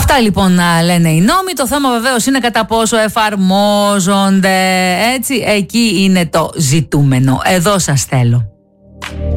Αυτά λοιπόν λένε οι νόμοι. Το θέμα βεβαίως είναι κατά πόσο εφαρμόζονται. Έτσι, εκεί είναι το ζητούμενο. Εδώ σας θέλω.